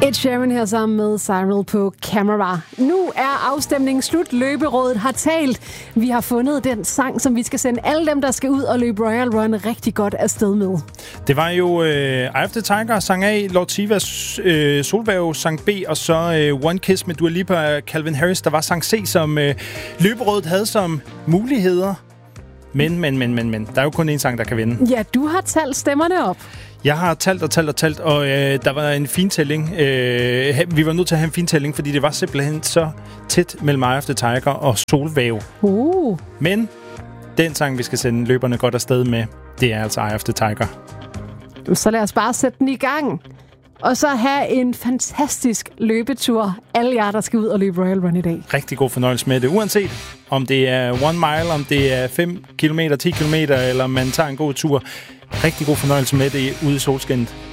Ed Sheeran her sammen med Cyril på Camera. Nu er afstemningen slut. Løberådet har talt. Vi har fundet den sang, som vi skal sende alle dem, der skal ud og løbe Royal Run rigtig godt afsted med. Det var jo Eye of the Tiger sang A, Lord Sivas Solværv sang B, og så One Kiss med Dua Lipa og Calvin Harris, der var sang C, som løberådet havde som muligheder. Men, der er jo kun én sang, der kan vinde. Ja, du har talt stemmerne op. Jeg har talt, og der var en fintælling. Vi var nødt til at have en fintælling, fordi det var simpelthen så tæt mellem Eye of the Tiger og Solvæv. Men den sang, vi skal sende løberne godt afsted med, det er altså Eye of the Tiger. Så lad os bare sætte den i gang. Og så have en fantastisk løbetur. Alle jer, der skal ud og løbe Royal Run i dag. Rigtig god fornøjelse med det. Uanset om det er 1 mile, om det er 5 km, 10 km, eller man tager en god tur. Rigtig god fornøjelse med det ude i solskinnet.